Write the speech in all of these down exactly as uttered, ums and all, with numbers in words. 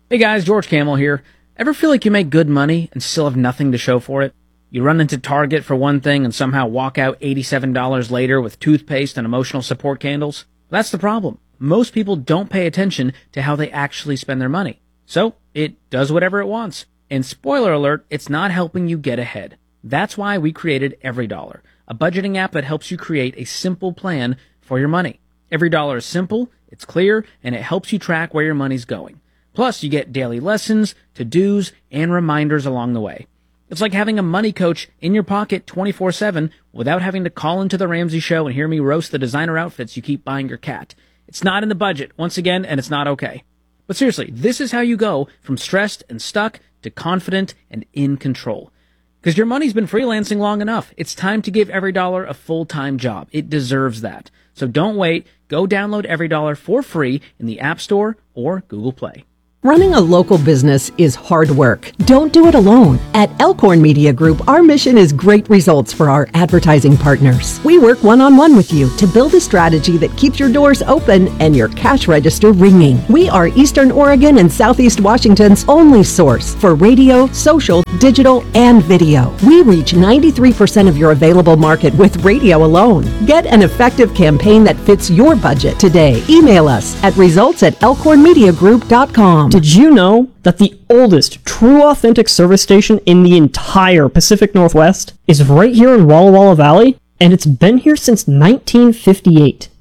Hey guys, George Camel here. Ever feel like you make good money and still have nothing to show for it? You run into Target for one thing and somehow walk out eighty-seven dollars later with toothpaste and emotional support candles? That's the problem. Most people don't pay attention to how they actually spend their money. So, it does whatever it wants. And spoiler alert, it's not helping you get ahead. That's why we created EveryDollar, a budgeting app that helps you create a simple plan for your money. EveryDollar is simple, it's clear, and it helps you track where your money's going. Plus, you get daily lessons, to-dos, and reminders along the way. It's like having a money coach in your pocket twenty-four seven without having to call into the Ramsey Show and hear me roast the designer outfits you keep buying your cat. It's not in the budget, once again, and it's not okay. But seriously, this is how you go from stressed and stuck to confident and in control. Because your money's been freelancing long enough. It's time to give EveryDollar a full-time job. It deserves that. So don't wait. Go download EveryDollar for free in the App Store or Google Play. Running a local business is hard work. Don't do it alone. At Elkhorn Media Group, our mission is great results for our advertising partners. We work one-on-one with you to build a strategy that keeps your doors open and your cash register ringing. We are Eastern Oregon and Southeast Washington's only source for radio, social, digital, and video. We reach ninety-three percent of your available market with radio alone. Get an effective campaign that fits your budget today. Email us at results at elkhorn media group dot com. Did you know that the oldest true authentic service station in the entire Pacific Northwest is right here in Walla Walla Valley? And it's been here since nineteen fifty-eight.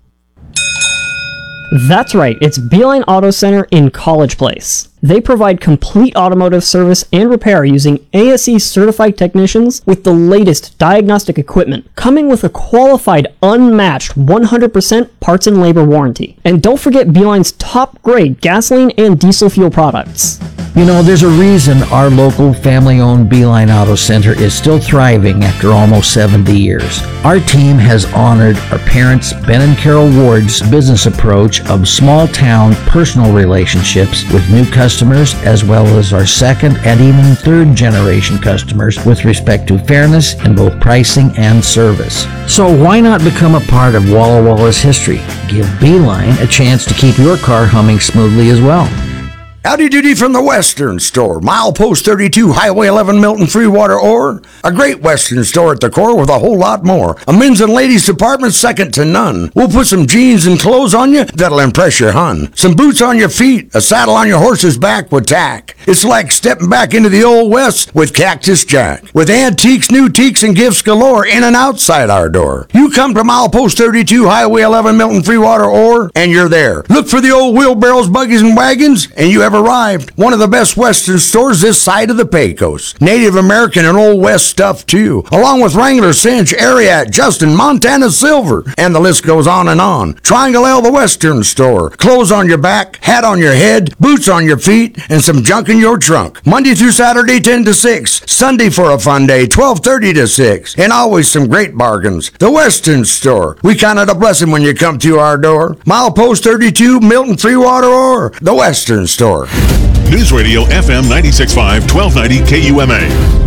That's right, it's Beeline Auto Center in College Place. They provide complete automotive service and repair using A S E certified technicians with the latest diagnostic equipment, coming with a qualified, unmatched one hundred percent parts and labor warranty. And don't forget Beeline's top grade gasoline and diesel fuel products. You know, there's a reason our local family-owned Beeline Auto Center is still thriving after almost seventy years. Our team has honored our parents, Ben and Carol Ward's business approach of small-town personal relationships with new customers, as well as our second and even third generation customers with respect to fairness in both pricing and service. So why not become a part of Walla Walla's history? Give Beeline a chance to keep your car humming smoothly as well. Howdy doody from the Western Store, Milepost thirty-two, Highway eleven, Milton, Freewater, or a great Western store at the core with a whole lot more. A men's and ladies department second to none. We'll put some jeans and clothes on you that'll impress your hun. Some boots on your feet, a saddle on your horse's back with tack. It's like stepping back into the old West with Cactus Jack. With antiques, new teaks, and gifts galore in and outside our door. You come to Milepost thirty-two, Highway eleven, Milton, Freewater, or, and you're there. Look for the old wheelbarrows, buggies, and wagons, and you have arrived. One of the best Western stores this side of the Pecos. Native American and Old West stuff too, along with Wrangler, Cinch, Ariat, Justin, Montana Silver, and the list goes on and on. Triangle L, the Western Store. Clothes on your back, hat on your head, boots on your feet, and some junk in your trunk. Monday through Saturday, ten to six. Sunday for a fun day, twelve thirty to six. And always some great bargains. The Western Store. We count it a blessing when you come to our door. Milepost thirty-two, Milton, Freewater, or the Western Store. News Radio F M ninety-six point five, twelve ninety K U M A.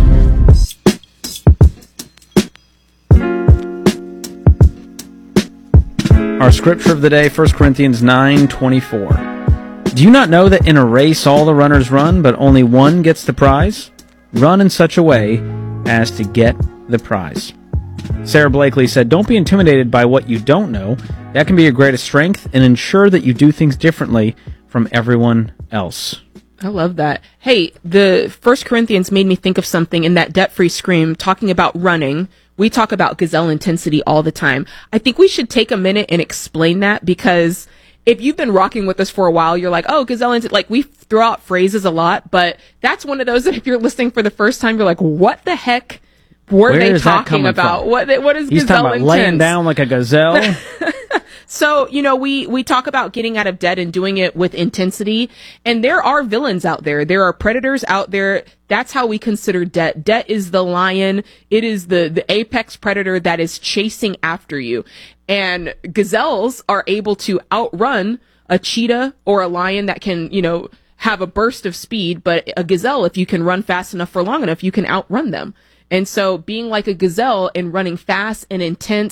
Our scripture of the day, First Corinthians nine twenty-four. Do you not know that in a race all the runners run, but only one gets the prize? Run in such a way as to get the prize. Sarah Blakely said, don't be intimidated by what you don't know. That can be your greatest strength, and ensure that you do things differently from everyone else. I love that. Hey, the First Corinthians made me think of something in that debt-free scream, talking about running. We talk about gazelle intensity all the time. I think we should take a minute and explain that, because if you've been rocking with us for a while, you're like, oh, gazelle intensity, like we throw out phrases a lot, but that's one of those that if you're listening for the first time, you're like, what the heck were Where they is that talking coming about? from? What what is He's gazelle talking about intense? laying down like a gazelle. So, you know, we, we talk about getting out of debt and doing it with intensity. And there are villains out there. There are predators out there. That's how we consider debt. Debt is the lion. It is the, the apex predator that is chasing after you. And gazelles are able to outrun a cheetah or a lion that can, you know, have a burst of speed. But a gazelle, if you can run fast enough for long enough, you can outrun them. And so being like a gazelle and running fast and intense,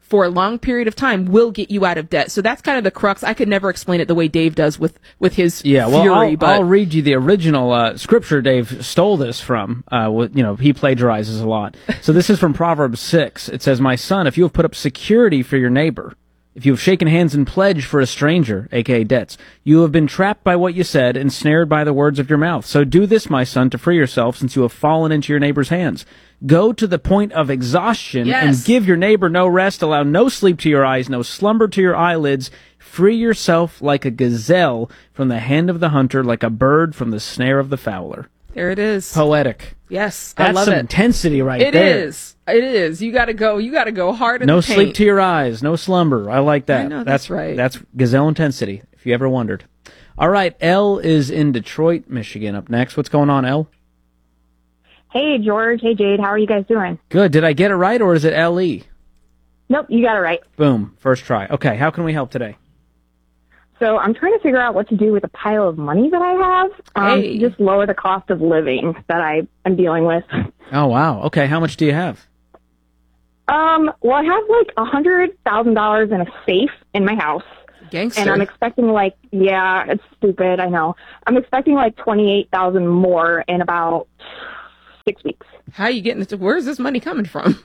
for a long period of time will get you out of debt. So that's kind of the crux. I could never explain it the way Dave does with, with his yeah, well, fury. I'll, but I'll read you the original uh, scripture Dave stole this from. Uh, with, you know, he plagiarizes a lot. So this is from Proverbs six. It says, "My son, if you have put up security for your neighbor, if you have shaken hands in pledge for a stranger," aka debts, "you have been trapped by what you said, ensnared by the words of your mouth. So do this, my son, to free yourself, since you have fallen into your neighbor's hands. Go to the point of exhaustion Yes. and give your neighbor no rest. Allow no sleep to your eyes, no slumber to your eyelids. Free yourself like a gazelle from the hand of the hunter, like a bird from the snare of the fowler." there it is. Poetic. Yes, That's I love some it. intensity right It there. is. It is. You got to go. You got to go hard in No the sleep paint. to your eyes, no slumber. I like that. I know, that's right. That's gazelle intensity, if you ever wondered. All right, Elle is in Detroit, Michigan. Up next. What's going on, Elle? Hey, George. Hey, Jade. How are you guys doing? Good. Did I get it right, or is it L E? Nope, you got it right. Boom. First try. Okay, how can we help today? So I'm trying to figure out what to do with the pile of money that I have um, Hey. to just lower the cost of living that I am dealing with. Oh, wow. Okay, how much do you have? Um, well, I have like a hundred thousand dollars in a safe in my house, Gangster. and I'm expecting like, yeah, it's stupid. I know. I'm expecting like twenty-eight thousand more in about six weeks. How are you getting this? Where's this money coming from?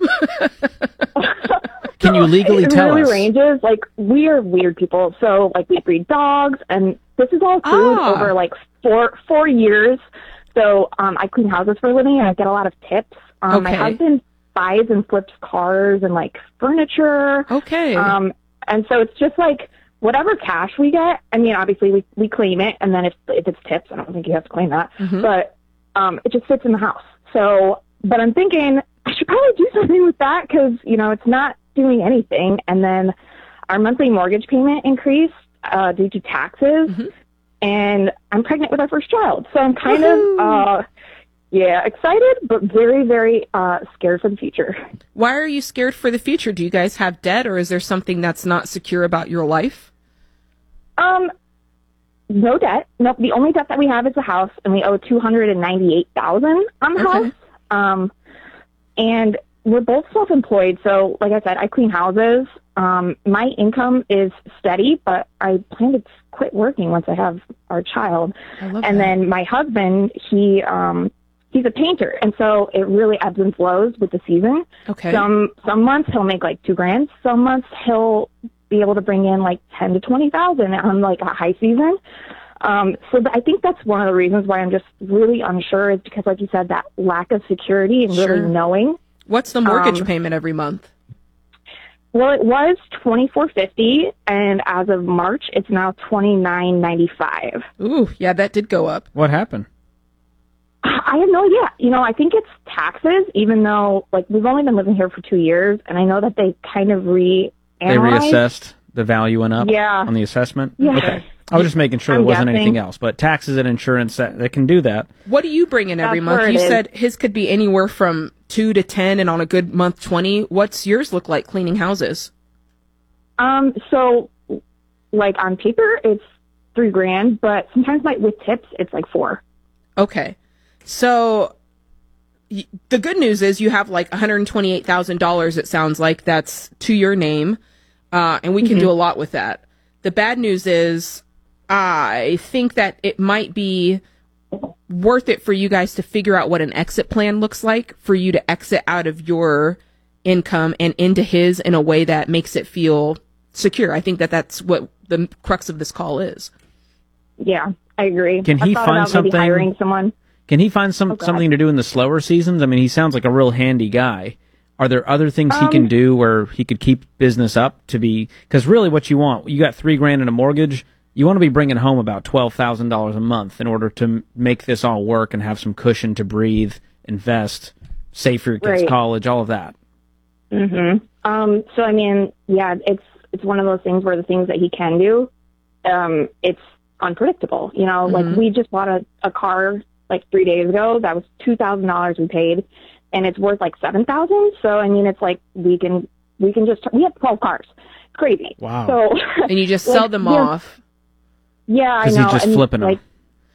Can you legally it tell really us? ranges. Like, we are weird people. So, like, we breed dogs, and this is all food Ah. over, like, four four years. So, um, I clean houses for a living, and I get a lot of tips. Um, My Okay. husband buys and flips cars and, like, furniture. Okay. Um, and so it's just, like, whatever cash we get, I mean, obviously, we, we claim it, and then if, if it's tips, I don't think you have to claim that. Mhm. But um, it just sits in the house. So, but I'm thinking I should probably do something with that because, you know, it's not doing anything. And then our monthly mortgage payment increased uh, due to taxes. Mm-hmm. And I'm pregnant with our first child. So I'm kind of, uh, yeah, excited, but very, very uh, scared for the future. Why are you scared for the future? Do you guys have debt, or is there something that's not secure about your life? Um, no debt. Nope. The only debt that we have is the house, and we owe two hundred ninety-eight thousand dollars on the Okay. house. Um, and we're both self-employed. So, like I said, I clean houses. Um, my income is steady, but I plan to quit working once I have our child. I love And that. then my husband, he, um, he's a painter. And so it really ebbs and flows with the season. Okay. Some, some months he'll make like two grand. Some months he'll be able to bring in like ten to twenty thousand on like a high season. Um, so th- I think that's one of the reasons why I'm just really unsure is because, like you said, that lack of security and Sure. really knowing. What's the mortgage um, payment every month? Well, it was twenty-four fifty, and as of March, it's now twenty-nine ninety-five. Ooh, yeah, that did go up. What happened? I have no idea. You know, I think it's taxes, even though like we've only been living here for two years, and I know that they kind of re. They reassessed the value went up Yeah. on the assessment? Yeah. Okay. I was just making sure I'm there wasn't guessing. anything else, but taxes and insurance, that, that can do that. What do you bring in every That's month? where it You is. said his could be anywhere from two to ten, and on a good month, twenty. What's yours look like cleaning houses? Um. So, like on paper, it's three grand, but sometimes like with tips, it's like four. Okay. So y- the good news is you have like one hundred twenty-eight thousand dollars, it sounds like, that's to your name, uh, and we can do a lot with that. The bad news is I think that it might be worth it for you guys to figure out what an exit plan looks like for you to exit out of your income and into his in a way that makes it feel secure. I think that that's what the crux of this call is. Yeah, I agree. Can I he thought find about maybe something- hiring someone? Can he find some God. something to do in the slower seasons? I mean, he sounds like a real handy guy. Are there other things he can Um, do where he could keep business up to be? Because really, what you want, you got three grand in a mortgage. You want to be bringing home about twelve thousand dollars a month in order to m- make this all work and have some cushion to breathe, invest, save for your kids' Right. college, all of that. Mm-hmm. Um, so I mean, yeah, it's it's one of those things where the things that he can do, um, it's unpredictable. You know, Mhm. like we just bought a, a car like three days ago. That was two thousand dollars we paid, and it's worth like seven thousand. So I mean, it's like we can we can just we have twelve cars. It's crazy. Wow. So And you just Like, sell them yeah. off. yeah, I Because know. he's just and, flipping them. like,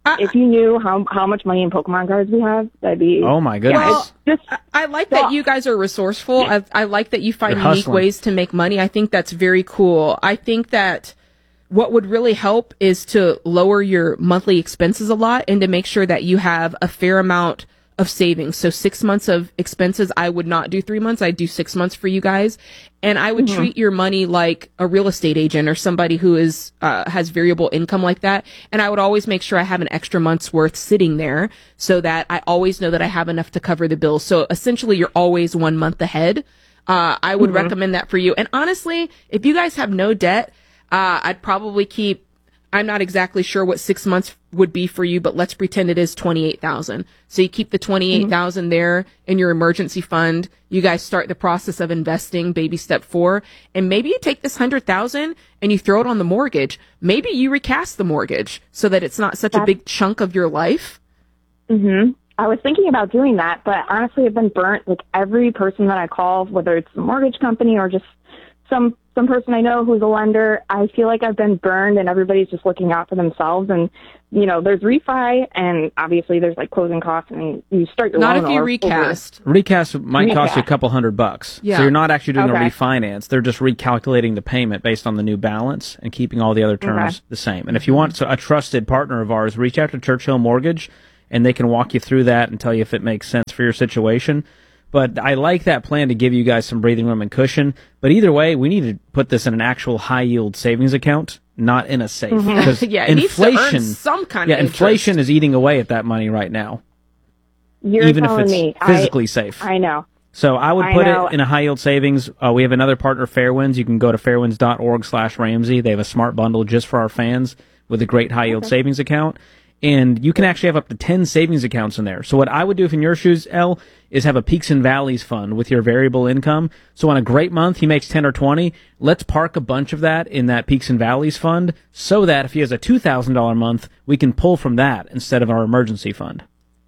if you knew how how much money in Pokemon cards we have, that'd be. Oh my goodness. Well, just, I, I like that you guys are resourceful. I, I like that you find You're unique hustling. ways to make money. I think that's very cool. I think that what would really help is to lower your monthly expenses a lot and to make sure that you have a fair amount of savings. So six months of expenses, I would not do three months. I'd do six months for you guys. And I would Mm-hmm. treat your money like a real estate agent or somebody who is, uh, has variable income like that. And I would always make sure I have an extra month's worth sitting there so that I always know that I have enough to cover the bills. So essentially you're always one month ahead. Uh, I would Mm-hmm. recommend that for you. And honestly, if you guys have no debt, uh, I'd probably keep, I'm not exactly sure what six months would be for you, but let's pretend it is twenty-eight thousand. So you keep the twenty-eight thousand mm-hmm. there in your emergency fund. You guys start the process of investing, baby step four, and maybe you take this one hundred thousand and you throw it on the mortgage. Maybe you recast the mortgage so that it's not such That's- a big chunk of your life. Mm-hmm. I was thinking about doing that, but honestly, I've been burnt. Like every person that I call, whether it's the mortgage company or just some some person I know who's a lender, I feel like I've been burned and everybody's just looking out for themselves. And, you know, there's refi and obviously there's like closing costs and you start your Not loan if you over- recast. Recast might cost you a Recast. couple hundred bucks. Yeah. So you're not actually doing Okay. a refinance. They're just recalculating the payment based on the new balance and keeping all the other terms Okay. the same. And if you want a trusted partner of ours, reach out to Churchill Mortgage and they can walk you through that and tell you if it makes sense for your situation. But I like that plan to give you guys some breathing room and cushion. But either way, we need to put this in an actual high yield savings account, not in a safe. Because Yeah, it needs to earn inflation, some kind yeah, of interest. inflation is eating away at that money right now, You're even if telling it's me. physically I, safe. I know. So I would I put know. it in a high yield savings. Uh, we have another partner, Fairwinds. You can go to fairwinds.org slash Ramsey. They have a smart bundle just for our fans with a great high yield savings account. And you can actually have up to ten savings accounts in there. So what I would do if in your shoes, L, is have a peaks and valleys fund with your variable income. So on a great month, he makes ten or twenty. Let's park a bunch of that in that peaks and valleys fund so that if he has a two thousand dollars month, we can pull from that instead of our emergency fund.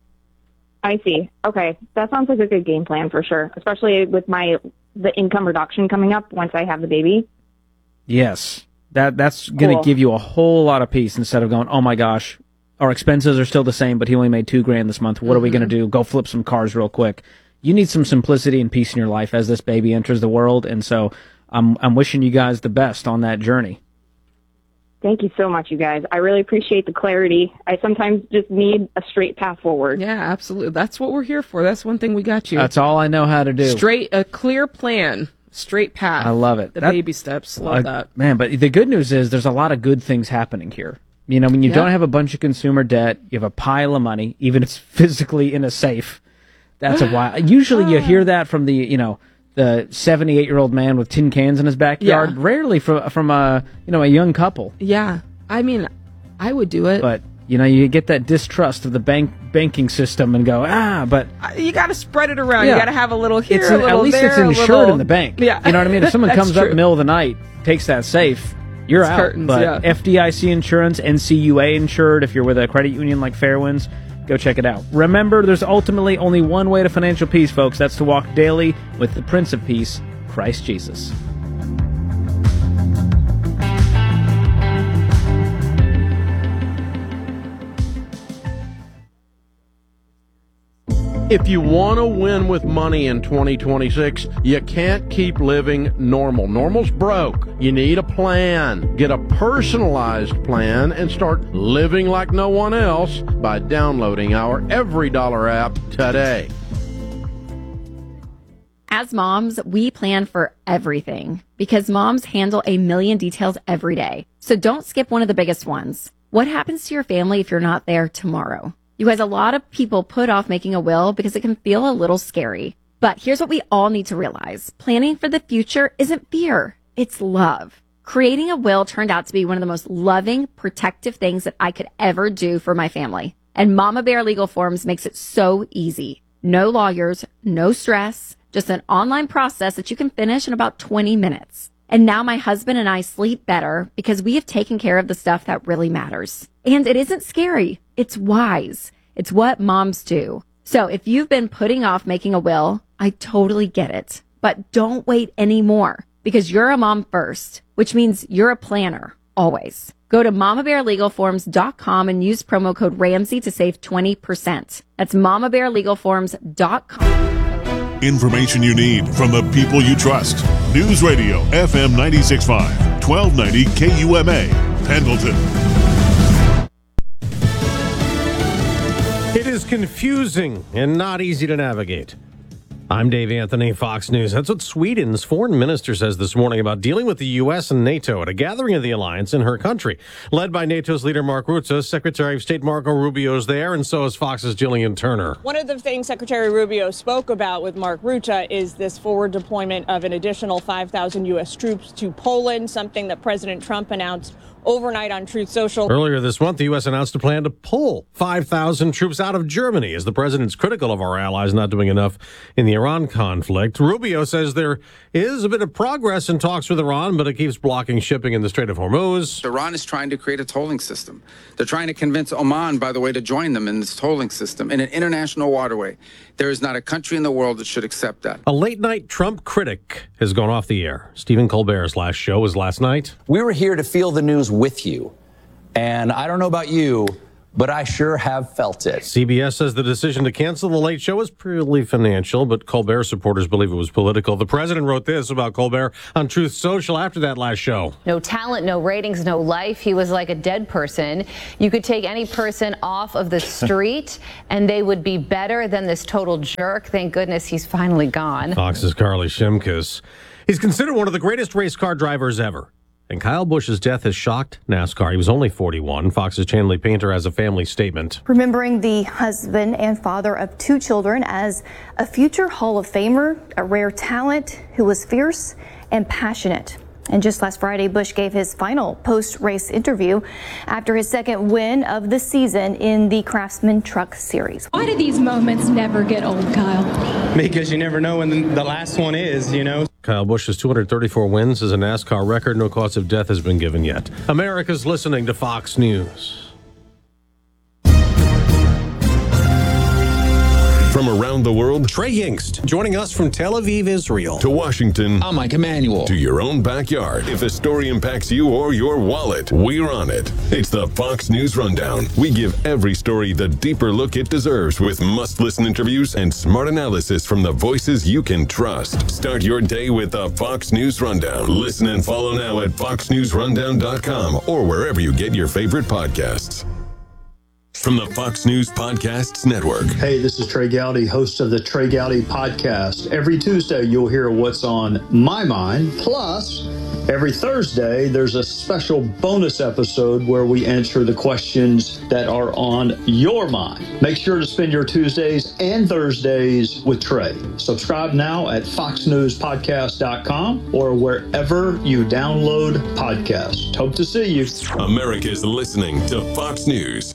I see. Okay. That sounds like a good game plan for sure, especially with my the income reduction coming up once I have the baby. Yes. That that's going to Cool. give you a whole lot of peace instead of going, oh my gosh, our expenses are still the same, but he only made two grand this month. What are we going to do? Go flip some cars real quick. You need some simplicity and peace in your life as this baby enters the world. And so I'm, I'm wishing you guys the best on that journey. Thank you so much, you guys. I really appreciate the clarity. I sometimes just need a straight path forward. Yeah, absolutely. That's what we're here for. That's one thing we got you. That's all I know how to do. Straight, a clear plan, straight path. I love it. The That- baby steps. Love Uh, that. Man, but the good news is there's a lot of good things happening here. You know, when you Yeah. don't have a bunch of consumer debt, you have a pile of money, even if it's physically in a safe. That's a while. Usually you hear that from the, you know, the seventy-eight-year-old man with tin cans in his backyard. Yeah. Rarely from from a, you know, a young couple. Yeah. I mean, I would do it. But, you know, you get that distrust of the bank banking system and go, ah, but Uh, you got to spread it around. Yeah. You got to have a little here, it's a in, little at least there, it's a insured little- in the bank. Yeah. You know what I mean? If someone That's comes up in true. the middle of the night, takes that safe, you're It's out. curtains, but yeah. F D I C insurance, N C U A insured, if you're with a credit union like Fairwinds, go check it out. Remember, there's ultimately only one way to financial peace, folks. That's to walk daily with the Prince of Peace, Christ Jesus. If you want to win with money in twenty twenty-six, you can't keep living normal. Normal's broke. You need a plan. Get a personalized plan and start living like no one else by downloading our Every Dollar app today. As moms, we plan for everything because moms handle a million details every day. So don't skip one of the biggest ones. What happens to your family if you're not there tomorrow? You guys, a lot of people put off making a will because it can feel a little scary. But here's what we all need to realize. Planning for the future isn't fear. It's love. Creating a will turned out to be one of the most loving, protective things that I could ever do for my family. And Mama Bear Legal Forms makes it so easy. No lawyers, no stress, just an online process that you can finish in about twenty minutes. And now my husband and I sleep better because we have taken care of the stuff that really matters. And it isn't scary. It's wise. It's what moms do. So if you've been putting off making a will, I totally get it. But don't wait anymore because you're a mom first, which means you're a planner always. Go to mama bear legal forms dot com and use promo code Ramsey to save twenty percent. That's mama bear legal forms dot com. Information you need from the people you trust. News Radio F M ninety-six point five, twelve ninety K U M A, Pendleton. It is confusing and not easy to navigate. I'm Dave Anthony, Fox News. That's what Sweden's foreign minister says this morning about dealing with the U S and NATO at a gathering of the alliance in her country. Led by NATO's leader Mark Rutte, Secretary of State Marco Rubio is there, and so is Fox's Jillian Turner. One of the things Secretary Rubio spoke about with Mark Rutte is this forward deployment of an additional five thousand U S troops to Poland, something that President Trump announced overnight on Truth Social. Earlier this month, the U S announced a plan to pull five thousand troops out of Germany as the president's critical of our allies not doing enough in the Iran conflict. Rubio says there is a bit of progress in talks with Iran, but it keeps blocking shipping in the Strait of Hormuz. Iran is trying to create a tolling system. They're trying to convince Oman, by the way, to join them in this tolling system in an international waterway. There is not a country in the world that should accept that. A late-night Trump critic has gone off the air. Stephen Colbert's last show was last night. We were here to feel the news with you. And I don't know about you, but I sure have felt it. C B S says the decision to cancel The Late Show was purely financial, but Colbert supporters believe it was political. The president wrote this about Colbert on Truth Social after that last show. No talent, no ratings, no life. He was like a dead person. You could take any person off of the street and they would be better than this total jerk. Thank goodness he's finally gone. Fox's Carly Shimkus. He's considered one of the greatest race car drivers ever. And Kyle Busch's death has shocked NASCAR. He was only forty-one. Fox's Chanley Painter has a family statement. Remembering the husband and father of two children as a future Hall of Famer, a rare talent who was fierce and passionate. And just last Friday, Busch gave his final post-race interview after his second win of the season in the Craftsman Truck Series. Why do these moments never get old, Kyle? Because you never know when the last one is, you know. Kyle Busch's two hundred thirty-four wins is a NASCAR record. No cause of death has been given yet. America's listening to Fox News. From around the world, Trey Yingst joining us from Tel Aviv, Israel. To Washington, I'm Mike Emanuel. To your own backyard. If a story impacts you or your wallet, we're on it. It's the Fox News Rundown. We give every story the deeper look it deserves with must-listen interviews and smart analysis from the voices you can trust. Start your day with the Fox News Rundown. Listen and follow now at fox news rundown dot com or wherever you get your favorite podcasts. From the Fox News Podcasts Network. Hey, this is Trey Gowdy, host of the Trey Gowdy Podcast. Every Tuesday, you'll hear what's on my mind. Plus, every Thursday, there's a special bonus episode where we answer the questions that are on your mind. Make sure to spend your Tuesdays and Thursdays with Trey. Subscribe now at fox news podcast dot com or wherever you download podcasts. Hope to see you. America's listening to Fox News.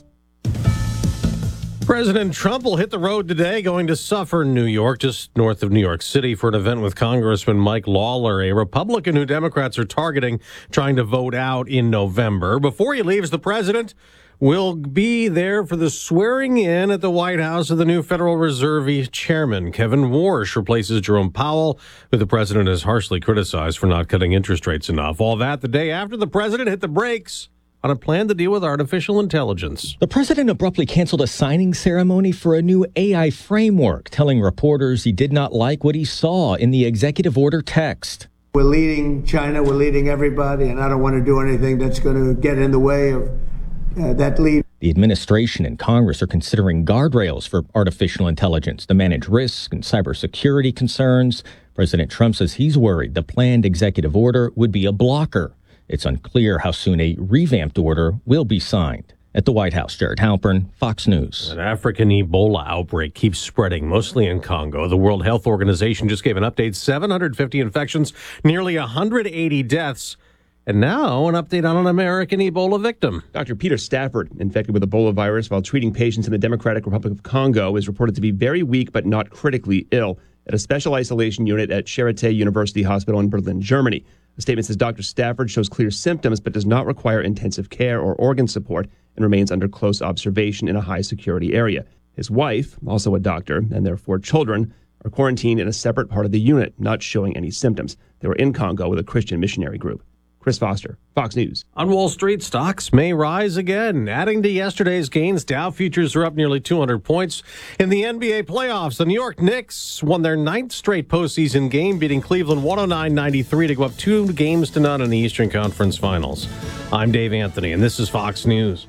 President Trump will hit the road today, going to Suffern, New York, just north of New York City, for an event with Congressman Mike Lawler, a Republican who Democrats are targeting, trying to vote out in November. Before he leaves, the president will be there for the swearing in at the White House of the new Federal Reserve chairman. Kevin Warsh replaces Jerome Powell, who the president has harshly criticized for not cutting interest rates enough. All that the day after the president hit the brakes on a plan to deal with artificial intelligence. The president abruptly canceled a signing ceremony for a new A I framework, telling reporters he did not like what he saw in the executive order text. We're leading China, we're leading everybody, and I don't want to do anything that's going to get in the way of uh, that lead. The administration and Congress are considering guardrails for artificial intelligence to manage risk and cybersecurity concerns. President Trump says he's worried the planned executive order would be a blocker. It's unclear how soon a revamped order will be signed. At the White House, Jared Halpern, Fox News. An African Ebola outbreak keeps spreading, mostly in Congo. The World Health Organization just gave an update, seven hundred fifty infections, nearly one hundred eighty deaths. And now an update on an American Ebola victim. Doctor Peter Stafford, infected with Ebola virus while treating patients in the Democratic Republic of Congo, is reported to be very weak but not critically ill at a special isolation unit at Charité University Hospital in Berlin, Germany. The statement says Doctor Stafford shows clear symptoms but does not require intensive care or organ support and remains under close observation in a high-security area. His wife, also a doctor, and their four children are quarantined in a separate part of the unit, not showing any symptoms. They were in Congo with a Christian missionary group. Chris Foster, Fox News. On Wall Street, stocks may rise again. Adding to yesterday's gains, Dow futures are up nearly two hundred points. In the N B A playoffs, the New York Knicks won their ninth straight postseason game, beating Cleveland one oh nine ninety-three to go up two games to none in the Eastern Conference Finals. I'm Dave Anthony, and this is Fox News.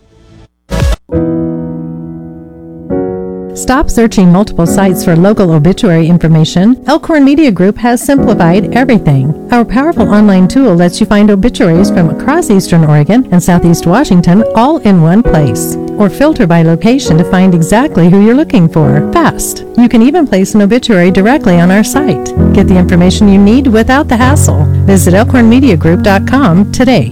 Stop searching multiple sites for local obituary information. Elkhorn Media Group has simplified everything. Our powerful online tool lets you find obituaries from across Eastern Oregon and Southeast Washington all in one place. Or filter by location to find exactly who you're looking for. Fast. You can even place an obituary directly on our site. Get the information you need without the hassle. Visit elkhorn media group dot com today.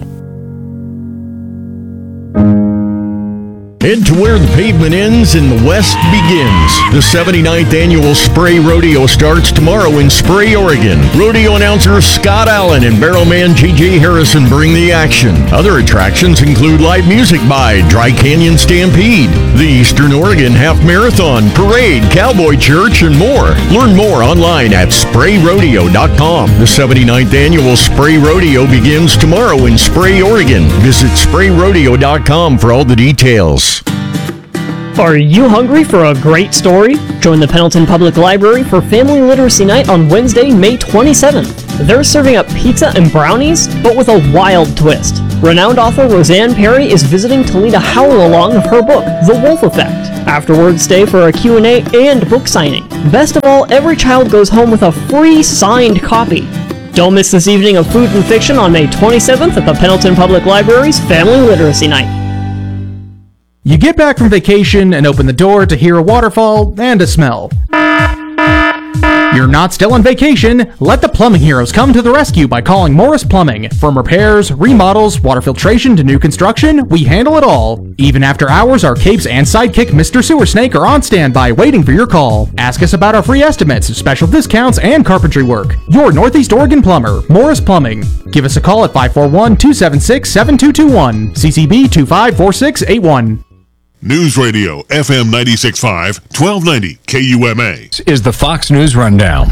Head to where the pavement ends and the West begins. The seventy-ninth Annual Spray Rodeo starts tomorrow in Spray, Oregon. Rodeo announcer Scott Allen and barrelman J J Harrison bring the action. Other attractions include live music by Dry Canyon Stampede, the Eastern Oregon Half Marathon, Parade, Cowboy Church, and more. Learn more online at spray rodeo dot com. The seventy-ninth Annual Spray Rodeo begins tomorrow in Spray, Oregon. Visit spray rodeo dot com for all the details. Are you hungry for a great story? Join the Pendleton Public Library for Family Literacy Night on Wednesday, May twenty-seventh. They're serving up pizza and brownies, but with a wild twist. Renowned author Roseanne Perry is visiting to lead a howl-along of her book, The Wolf Effect. Afterwards, stay for a Q and A and book signing. Best of all, every child goes home with a free signed copy. Don't miss this evening of food and fiction on May twenty-seventh at the Pendleton Public Library's Family Literacy Night. You get back from vacation and open the door to hear a waterfall and a smell. You're not still on vacation. Let the plumbing heroes come to the rescue by calling Morris Plumbing. From repairs, remodels, water filtration to new construction, we handle it all. Even after hours, our capes and sidekick Mister Sewer Snake are on standby waiting for your call. Ask us about our free estimates, special discounts, and carpentry work. Your Northeast Oregon plumber, Morris Plumbing. Give us a call at five four one, two seven six, seven two two one, C C B two five four six eight one. News Radio, F M ninety-six point five, twelve ninety K U M A. Is the Fox News Rundown.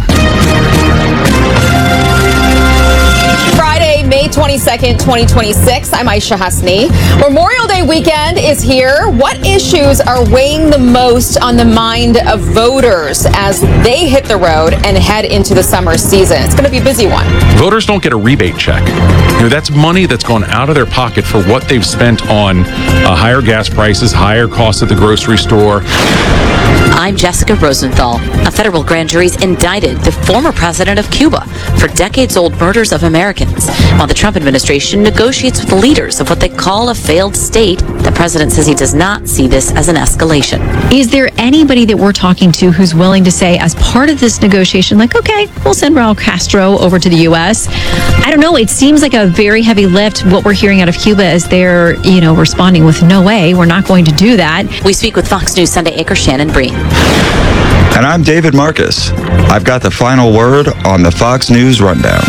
Friday, May twenty-second, twenty twenty-six. I'm Aisha Hasni. Memorial Day weekend is here. What issues are weighing the most on the mind of voters as they hit the road and head into the summer season? It's going to be a busy one. Voters don't get a rebate check. You know, that's money that's gone out of their pocket for what they've spent on uh, higher gas prices, higher costs at the grocery store. I'm Jessica Rosenthal. A federal grand jury's indicted the former president of Cuba for decades-old murders of Americans. While the Trump administration negotiates with leaders of what they call a failed state, the president says he does not see this as an escalation. Is there anybody that we're talking to who's willing to say, as part of this negotiation, like, okay, we'll send Raul Castro over to the U S? I don't know. It seems like a very heavy lift. What we're hearing out of Cuba is they're, you know, responding with no way. We're not going to do that. We speak with Fox News Sunday anchor Shannon Breen. And I'm David Marcus. I've got the final word on the Fox News Rundown.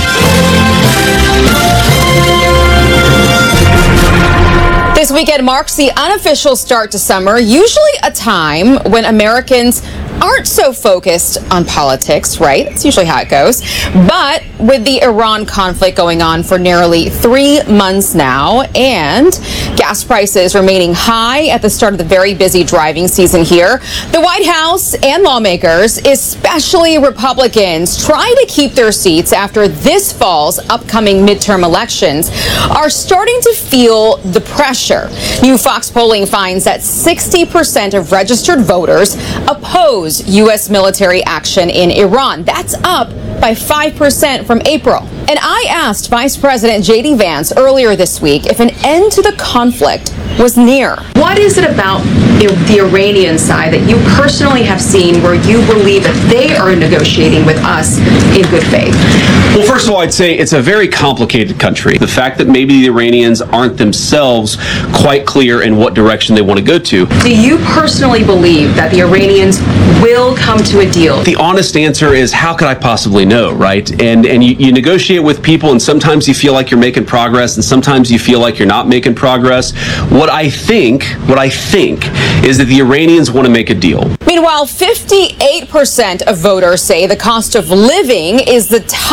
This weekend marks the unofficial start to summer, usually a time when Americans aren't so focused on politics, right? That's usually how it goes. But with the Iran conflict going on for nearly three months now and gas prices remaining high at the start of the very busy driving season here, the White House and lawmakers, especially Republicans, trying to keep their seats after this fall's upcoming midterm elections, are starting to feel the pressure. New Fox polling finds that sixty percent of registered voters oppose U S military action in Iran. That's up by five percent from April. And I asked Vice President J D Vance earlier this week if an end to the conflict was near. What is it about the Iranian side that you personally have seen where you believe that they are negotiating with us in good faith? Well, first of all, I'd say it's a very complicated country. The fact that maybe the Iranians aren't themselves quite clear in what direction they want to go to. Do you personally believe that the Iranians will come to a deal? The honest answer is, how could I possibly know, right? And and you, you negotiate with people, and sometimes you feel like you're making progress, and sometimes you feel like you're not making progress. What I think, what I think is that the Iranians want to make a deal. Meanwhile, fifty-eight percent of voters say the cost of living is the top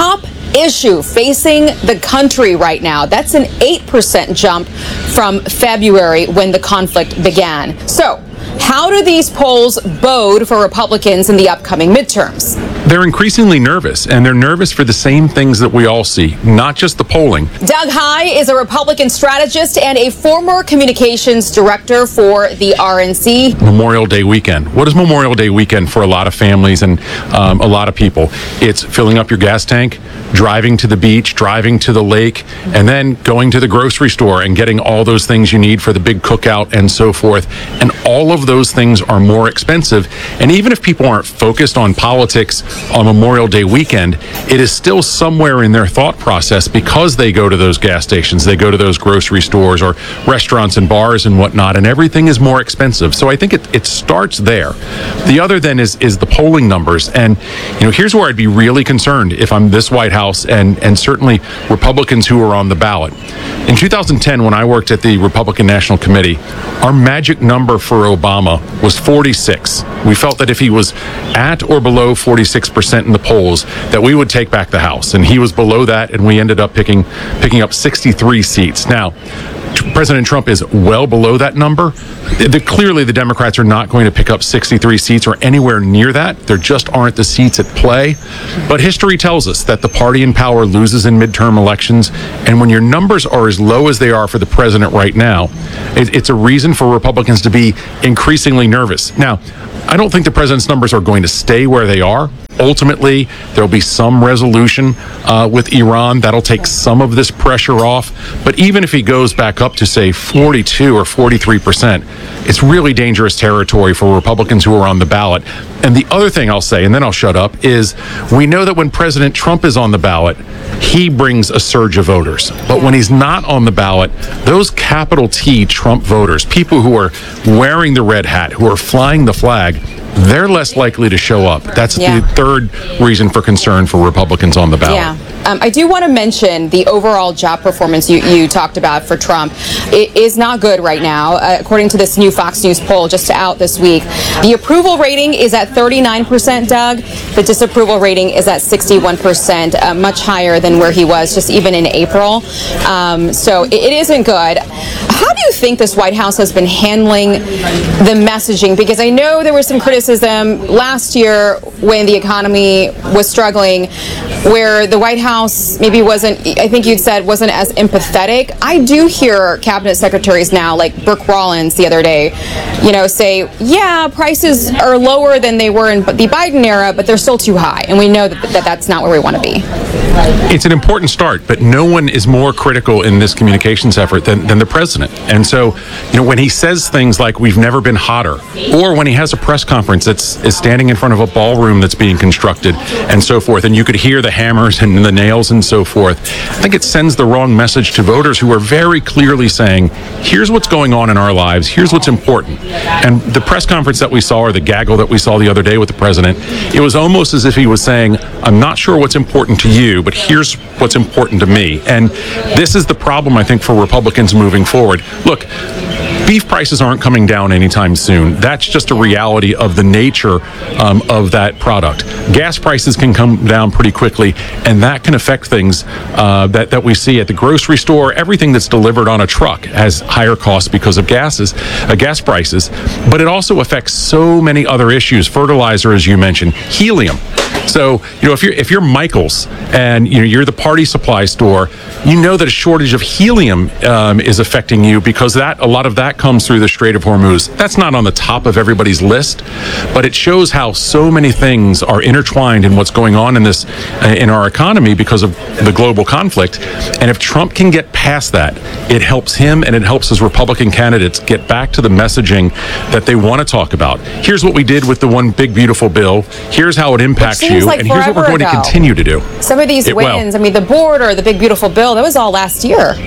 issue facing the country right now. That's an eight percent jump from February when the conflict began. So, how do these polls bode for Republicans in the upcoming midterms? They're increasingly nervous, and they're nervous for the same things that we all see, not just the polling. Doug Heye is a Republican strategist and a former communications director for the R N C. Memorial Day weekend. What is Memorial Day weekend for a lot of families and um, a lot of people? It's filling up your gas tank, driving to the beach, driving to the lake, and then going to the grocery store and getting all those things you need for the big cookout and so forth. And all of those things are more expensive. And even if people aren't focused on politics on Memorial Day weekend, it is still somewhere in their thought process because they go to those gas stations, they go to those grocery stores or restaurants and bars and whatnot, and everything is more expensive. So I think it, it starts there. The other then is is the polling numbers. And, you know, here's where I'd be really concerned if I'm this White House and, and certainly Republicans who are on the ballot. In two thousand ten, when I worked at the Republican National Committee, our magic number for Obama was forty-six. We felt that if he was at or below forty-six percent in the polls, that we would take back the House. And he was below that, and we ended up picking picking up sixty-three seats. Now, President Trump is well below that number. The, clearly, the Democrats are not going to pick up sixty-three seats or anywhere near that. There just aren't the seats at play. But history tells us that the party in power loses in midterm elections. And when your numbers are as low as they are for the president right now, it, it's a reason for Republicans to be increasingly nervous. Now, I don't think the president's numbers are going to stay where they are. Ultimately, there'll be some resolution uh, with Iran that'll take some of this pressure off. But even if he goes back up to, say, forty-two or forty-three percent, it's really dangerous territory for Republicans who are on the ballot. And the other thing I'll say, and then I'll shut up, is we know that when President Trump is on the ballot, he brings a surge of voters. But when he's not on the ballot, those capital T Trump voters, people who are wearing the red hat, who are flying the flag, they're less likely to show up. That's yeah. the third reason for concern for Republicans on the ballot. Yeah. Um, I do want to mention the overall job performance you, you talked about for Trump. It is not good right now. Uh, according to this new Fox News poll just out this week, the approval rating is at thirty-nine percent, Doug. The disapproval rating is at sixty-one percent, uh, much higher than where he was just even in April. Um, so it, it isn't good. How do you think this White House has been handling the messaging? Because I know there was some criticism last year when the economy was struggling, where the White House maybe wasn't, I think you'd said, wasn't as empathetic. I do hear cabinet secretaries now, like Brooke Rollins the other day, you know, say, yeah, prices are lower than they were in the Biden era, but they're still too high. And we know that, that that's not where we want to be. It's an important start, but no one is more critical in this communications effort than, than the president. And so, you know, when he says things like we've never been hotter, or when he has a press conference that's is standing in front of a ballroom that's being constructed and so forth, and you could hear the hammers and the nails and so forth, I think it sends the wrong message to voters who are very clearly saying, here's what's going on in our lives, here's what's important. And the press conference that we saw, or the gaggle that we saw the other day with the president, it was almost as if he was saying, I'm not sure what's important to you, but here's what's important to me. And this is the problem, I think, for Republicans moving forward. Look, beef prices aren't coming down anytime soon. That's just a reality of the nature um, of that product. Gas prices can come down pretty quickly, and that can affect things uh, that, that we see at the grocery store. Everything that's delivered on a truck has higher costs because of gases, uh, gas prices. But it also affects so many other issues. Fertilizer, as you mentioned, helium. So, you know, if you're if you're Michaels and you know you're the party supply store, you know that a shortage of helium um, is affecting you because that a lot of that comes through the Strait of Hormuz. That's not on the top of everybody's list, but it shows how so many things are intertwined in what's going on in this uh, in our economy because of the global conflict. And if Trump can get past that, it helps him and it helps his Republican candidates get back to the messaging that they want to talk about. Here's what we did with the one big beautiful bill. Here's how it impacts you. Like and here's what we're going ago. to continue to do. Some of these it, wins, well, I mean, the border, the big beautiful bill, that was all last year.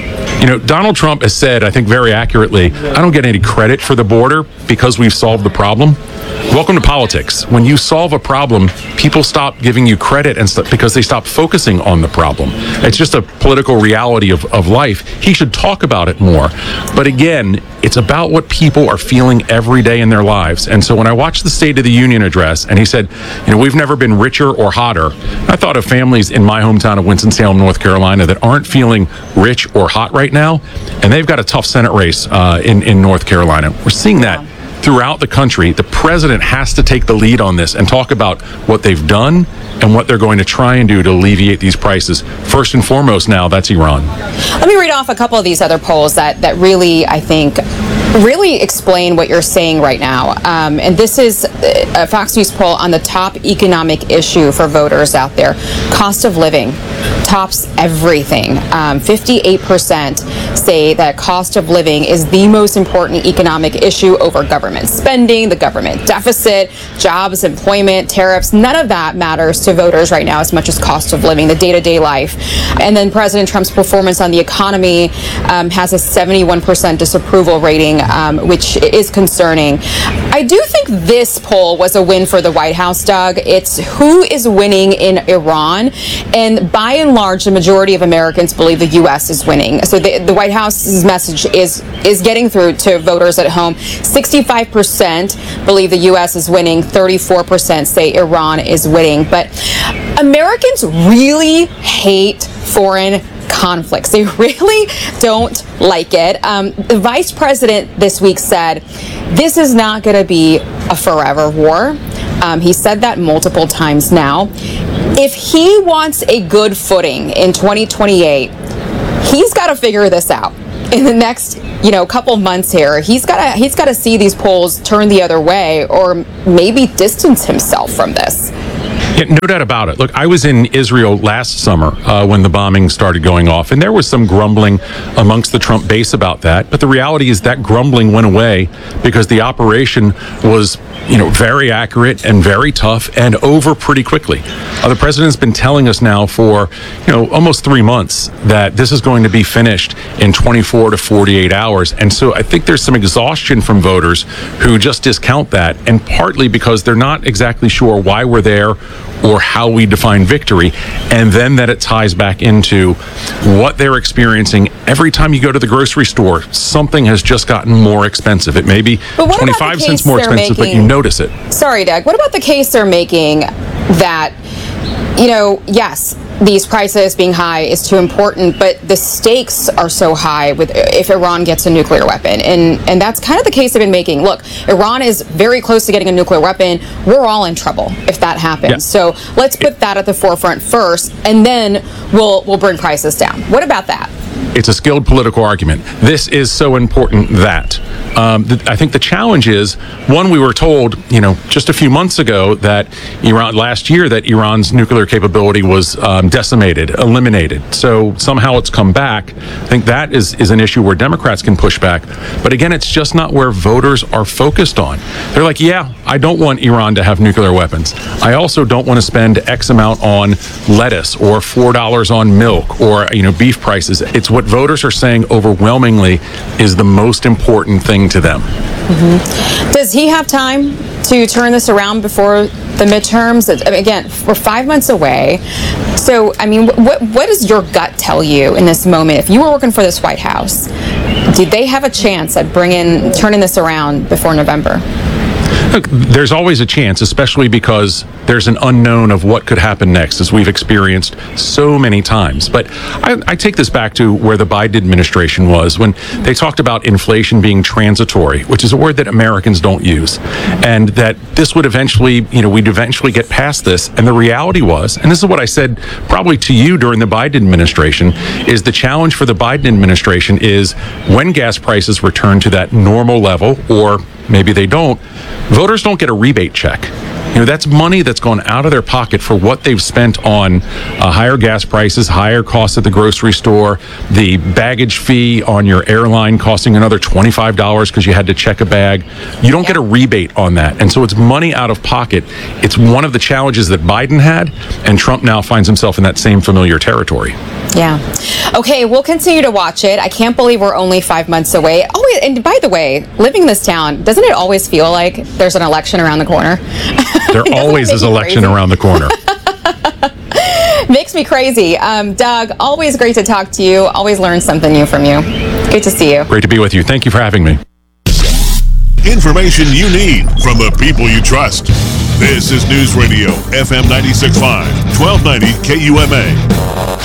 You know, Donald Trump has said, I think very accurately, I don't get any credit for the border because we've solved the problem. Welcome to politics. When you solve a problem, people stop giving you credit and st- because they stop focusing on the problem. It's just a political reality of, of life. He should talk about it more. But again, it's about what people are feeling every day in their lives. And so when I watched the State of the Union address and he said, you know, we've never been richer or hotter, I thought of families in my hometown of Winston-Salem, North Carolina that aren't feeling rich or hot right now. And they've got a tough Senate race uh, in, in North Carolina. We're seeing that throughout the country. The president has to take the lead on this and talk about what they've done and what they're going to try and do to alleviate these prices. First and foremost now, that's Iran. Let me read off a couple of these other polls that, that really, I think, really explain what you're saying right now. Um, and this is a Fox News poll on the top economic issue for voters out there. Cost of living tops everything. Um, fifty-eight percent say that cost of living is the most important economic issue over government spending, the government deficit, jobs, employment, tariffs. None of that matters to voters right now as much as cost of living, the day-to-day life. And then President Trump's performance on the economy um, has a seventy-one percent disapproval rating, um, which is concerning. I do think this poll was a win for the White House, Doug. It's who is winning in Iran. And by and large, the majority of Americans believe the U S is winning. So the, the White House's message is, is getting through to voters at home. sixty-five percent believe the U S is winning. thirty-four percent say Iran is winning. But Americans really hate foreign conflicts. They really don't like it. Um, the vice president this week said, this is not going to be a forever war. Um, he said that multiple times now. If he wants a good footing in twenty twenty-eight, he's got to figure this out. In the next, you know, couple months here, he's got to he's got to see these polls turn the other way, or maybe distance himself from this. Yeah, no doubt about it. Look, I was in Israel last summer uh, when the bombing started going off, and there was some grumbling amongst the Trump base about that. But the reality is that grumbling went away because the operation was, you know, very accurate and very tough and over pretty quickly. Uh, the president's been telling us now for, you know, almost three months that this is going to be finished in twenty-four to forty-eight hours. And so I think there's some exhaustion from voters who just discount that, and partly because they're not exactly sure why we're there or how we define victory, and then that it ties back into what they're experiencing. Every time you go to the grocery store, something has just gotten more expensive. It may be twenty-five cents more expensive, but you notice it. Sorry, Doug. What about the case they're making that, you know, yes, these prices being high is too important, but the stakes are so high with if Iran gets a nuclear weapon. And and that's kind of the case they've been making. Look, Iran is very close to getting a nuclear weapon. We're all in trouble if that happens. Yeah. So let's put that at the forefront first, and then we'll we'll bring prices down. What about that? It's a skilled political argument. This is so important that. Um, th- I think the challenge is, one, we were told, you know, just a few months ago that Iran, last year, that Iran's nuclear capability was um, decimated, eliminated. So somehow it's come back. I think that is, is an issue where Democrats can push back. But again, it's just not where voters are focused on. They're like, yeah, I don't want Iran to have nuclear weapons. I also don't want to spend X amount on lettuce or four dollars on milk or, you know, beef prices. It's what voters are saying overwhelmingly is the most important thing to them. Mm-hmm. Does he have time to turn this around before the midterms? I mean, again, we're five months away. So, I mean, what what does your gut tell you in this moment? If you were working for this White House, did they have a chance at bringing, turning this around before November? Look, there's always a chance, especially because there's an unknown of what could happen next, as we've experienced so many times. But I, I take this back to where the Biden administration was when they talked about inflation being transitory, which is a word that Americans don't use, and that this would eventually, you know, we'd eventually get past this. And the reality was, and this is what I said probably to you during the Biden administration, is the challenge for the Biden administration is when gas prices return to that normal level, or maybe they don't, voters don't get a rebate check. You know, that's money that's gone out of their pocket for what they've spent on uh, higher gas prices, higher costs at the grocery store, the baggage fee on your airline costing another twenty-five dollars because you had to check a bag. You don't get a rebate on that. And so it's money out of pocket. It's one of the challenges that Biden had, and Trump now finds himself in that same familiar territory. Yeah. Okay, we'll continue to watch it. I can't believe we're only five months away. Oh, and by the way, living in this town, doesn't it always feel like there's an election around the corner? There always is election crazy? Around the corner. Makes me crazy. Um, Doug, always great to talk to you. Always learn something new from you. Good to see you. Great to be with you. Thank you for having me. Information you need from the people you trust. This is News Radio, F M ninety-six point five, twelve ninety K U M A.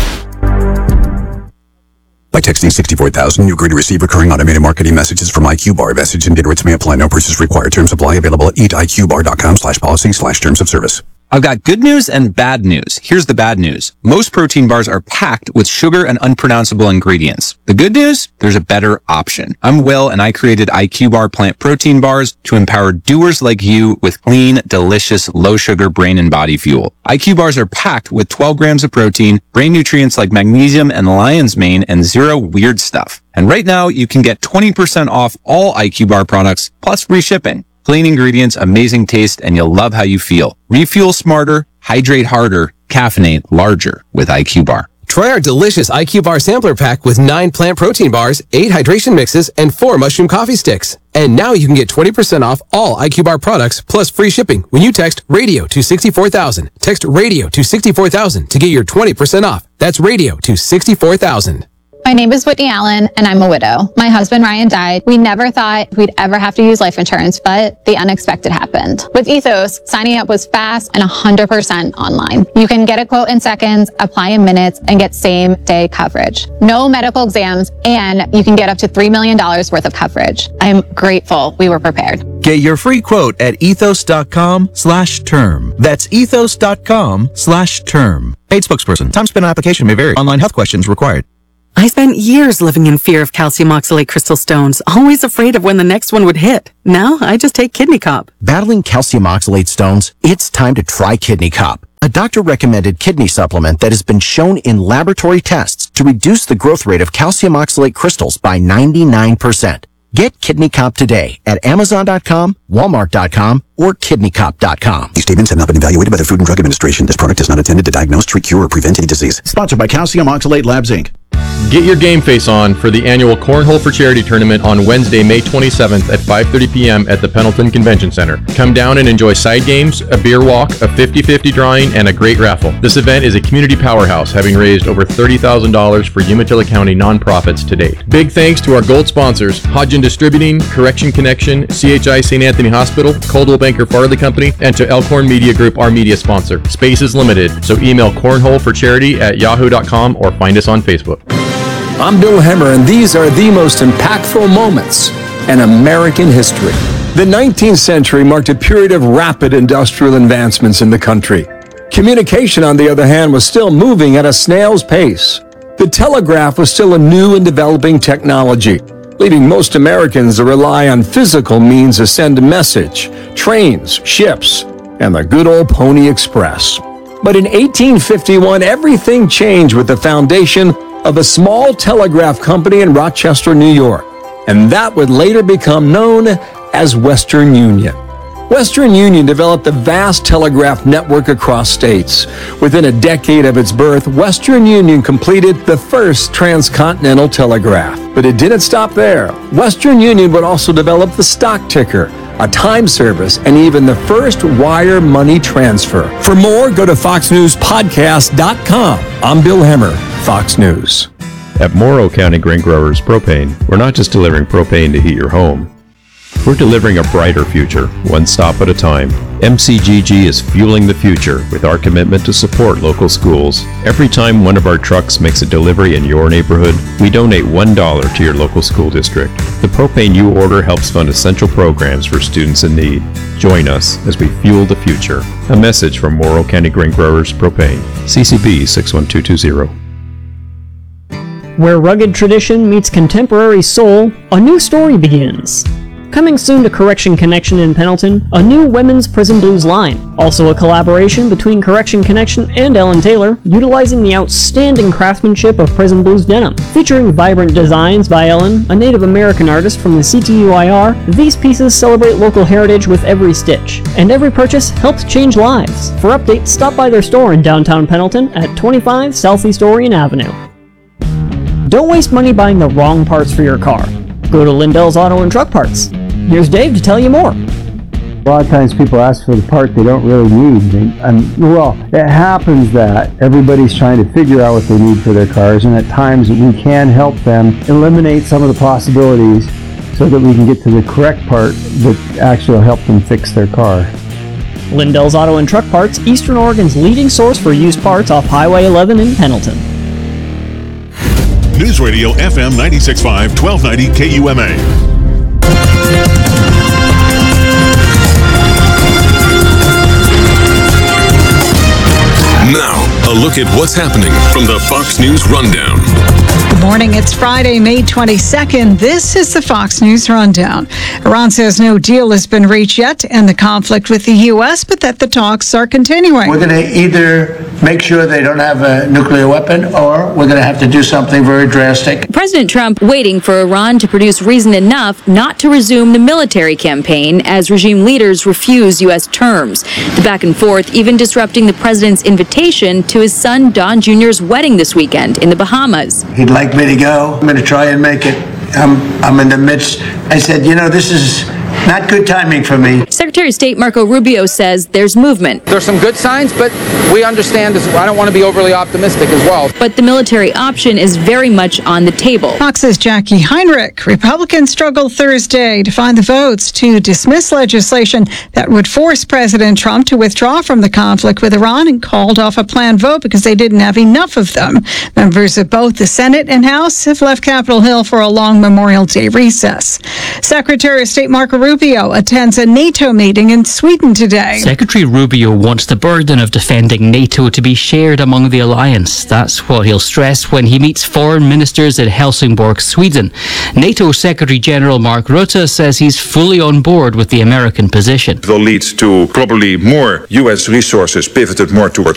By texting sixty-four thousand, you agree to receive recurring automated marketing messages from I Q Bar. Message and data rates may apply. No purchase required. Terms apply. Available at eat I Q bar dot com slash policy slash terms of service. I've got good news and bad news. Here's the bad news. Most protein bars are packed with sugar and unpronounceable ingredients. The good news? There's a better option. I'm Will, and I created I Q Bar plant protein bars to empower doers like you with clean, delicious, low-sugar brain and body fuel. I Q Bars are packed with twelve grams of protein, brain nutrients like magnesium and lion's mane, and zero weird stuff. And right now, you can get twenty percent off all I Q Bar products, plus free shipping. Clean ingredients, amazing taste, and you'll love how you feel. Refuel smarter, hydrate harder, caffeinate larger with I Q Bar. Try our delicious I Q Bar sampler pack with nine plant protein bars, eight hydration mixes, and four mushroom coffee sticks. And now you can get twenty percent off all I Q Bar products plus free shipping when you text RADIO to sixty-four thousand. Text RADIO to sixty-four thousand to get your twenty percent off. That's RADIO to sixty-four thousand. My name is Whitney Allen, and I'm a widow. My husband, Ryan, died. We never thought we'd ever have to use life insurance, but the unexpected happened. With Ethos, signing up was fast and one hundred percent online. You can get a quote in seconds, apply in minutes, and get same-day coverage. No medical exams, and you can get up to three million dollars worth of coverage. I'm grateful we were prepared. Get your free quote at ethos.com slash term. That's ethos.com slash term. Paid spokesperson. Time spent on application may vary. Online health questions required. I spent years living in fear of calcium oxalate crystal stones, always afraid of when the next one would hit. Now, I just take Kidney Cop. Battling calcium oxalate stones? It's time to try Kidney Cop, a doctor-recommended kidney supplement that has been shown in laboratory tests to reduce the growth rate of calcium oxalate crystals by ninety-nine percent. Get Kidney Cop today at amazon dot com, walmart dot com, or kidney cop dot com. These statements have not been evaluated by the Food and Drug Administration. This product is not intended to diagnose, treat, cure, or prevent any disease. Sponsored by Calcium Oxalate Labs, Incorporated. Get your game face on for the annual Cornhole for Charity tournament on Wednesday, May twenty-seventh at five thirty p.m. at the Pendleton Convention Center. Come down and enjoy side games, a beer walk, a fifty-fifty drawing, and a great raffle. This event is a community powerhouse, having raised over thirty thousand dollars for Umatilla County nonprofits to date. Big thanks to our gold sponsors, Hodgin Distributing, Correction Connection, C H I Saint Anthony Hospital, Coldwell Banker Farley Company, and to Elkhorn Media Group, our media sponsor. Space is limited, so email cornholeforcharity at yahoo dot com or find us on Facebook. I'm Bill Hemmer, and these are the most impactful moments in American history. The nineteenth century marked a period of rapid industrial advancements in the country. Communication, on the other hand, was still moving at a snail's pace. The telegraph was still a new and developing technology, leaving most Americans to rely on physical means to send a message, trains, ships, and the good old Pony Express. But in eighteen fifty-one, everything changed with the foundation of a small telegraph company in Rochester, New York, and that would later become known as Western Union. Western Union developed a vast telegraph network across states. Within a decade of its birth, Western Union completed the first transcontinental telegraph. But it didn't stop there. Western Union would also develop the stock ticker, a time service, and even the first wire money transfer. For more, go to fox news podcast dot com. I'm Bill Hemmer, Fox News. At Morrow County Grain Growers Propane, we're not just delivering propane to heat your home. We're delivering a brighter future, one stop at a time. M C G G is fueling the future with our commitment to support local schools. Every time one of our trucks makes a delivery in your neighborhood, we donate one dollar to your local school district. The propane you order helps fund essential programs for students in need. Join us as we fuel the future. A message from Morrow County Grain Growers Propane. C C B six one two two zero. Where rugged tradition meets contemporary soul, a new story begins. Coming soon to Correction Connection in Pendleton, a new women's Prison Blues line. Also a collaboration between Correction Connection and Ellen Taylor, utilizing the outstanding craftsmanship of Prison Blues denim. Featuring vibrant designs by Ellen, a Native American artist from the C T U I R, these pieces celebrate local heritage with every stitch, and every purchase helps change lives. For updates, stop by their store in downtown Pendleton at twenty-five Southeast Orion Avenue. Don't waste money buying the wrong parts for your car. Go to Lindell's Auto and Truck Parts. Here's Dave to tell you more. A lot of times people ask for the part they don't really need. And, and well, it happens that everybody's trying to figure out what they need for their cars, and at times we can help them eliminate some of the possibilities so that we can get to the correct part that actually will help them fix their car. Lindell's Auto and Truck Parts, Eastern Oregon's leading source for used parts off Highway eleven in Pendleton. News Radio F M ninety-six point five, twelve ninety K U M A. Now, a look at what's happening from the Fox News Rundown. Good morning. It's Friday, May twenty-second. This is the Fox News Rundown. Iran says no deal has been reached yet to end the conflict with the U S, but that the talks are continuing. We're going to either make sure they don't have a nuclear weapon, or we're going to have to do something very drastic. President Trump waiting for Iran to produce reason enough not to resume the military campaign as regime leaders refuse U S terms. The back and forth even disrupting the president's invitation to his son Don Junior's wedding this weekend in the Bahamas. He'd like me to go. I'm going to try and make it. I'm, I'm in the midst. I said, you know, this is not good timing for me. Secretary of State Marco Rubio says there's movement. There's some good signs, but we understand, as, I don't want to be overly optimistic as well. But the military option is very much on the table. Fox's Jackie Heinrich. Republicans struggled Thursday to find the votes to dismiss legislation that would force President Trump to withdraw from the conflict with Iran, and called off a planned vote because they didn't have enough of them. Members of both the Senate and House have left Capitol Hill for a long Memorial Day recess. Secretary of State Marco Rubio attends a NATO meeting in Sweden today. Secretary Rubio wants the burden of defending NATO to be shared among the alliance. That's what he'll stress when he meets foreign ministers in Helsingborg, Sweden. NATO Secretary General Mark Rutte says he's fully on board with the American position. It will lead to probably more U S resources pivoted more towards